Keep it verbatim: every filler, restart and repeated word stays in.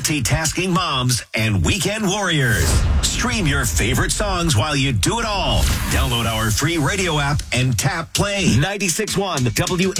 multitasking moms, and weekend warriors. Stream your favorite songs while you do it all. Download our free radio app and tap play. ninety-six point one W